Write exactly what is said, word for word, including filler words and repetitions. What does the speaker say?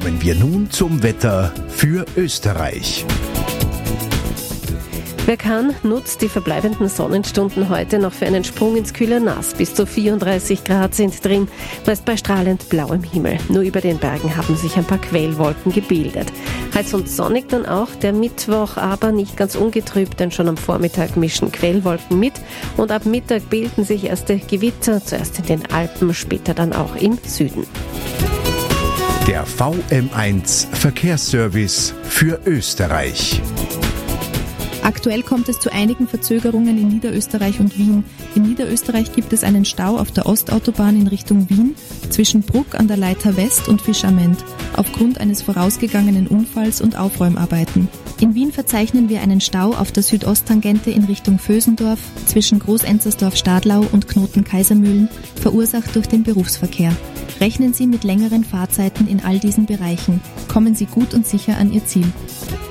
Kommen wir nun zum Wetter für Österreich. Wer kann, nutzt die verbleibenden Sonnenstunden heute noch für einen Sprung ins kühle Nass. Bis zu vierunddreißig Grad sind drin, meist bei strahlend blauem Himmel. Nur über den Bergen haben sich ein paar Quellwolken gebildet. Heiß und sonnig dann auch der Mittwoch, aber nicht ganz ungetrübt, denn schon am Vormittag mischen Quellwolken mit und ab Mittag bilden sich erste Gewitter, zuerst in den Alpen, später dann auch im Süden. Der V M eins Verkehrsservice für Österreich. Aktuell kommt es zu einigen Verzögerungen in Niederösterreich und Wien. In Niederösterreich gibt es einen Stau auf der Ostautobahn in Richtung Wien zwischen Bruck an der Leitha West und Fischamend aufgrund eines vorausgegangenen Unfalls und Aufräumarbeiten. In Wien verzeichnen wir einen Stau auf der Südosttangente in Richtung Vösendorf zwischen Groß-Enzersdorf-Stadlau und Knoten-Kaisermühlen, verursacht durch den Berufsverkehr. Rechnen Sie mit längeren Fahrzeiten in all diesen Bereichen. Kommen Sie gut und sicher an Ihr Ziel.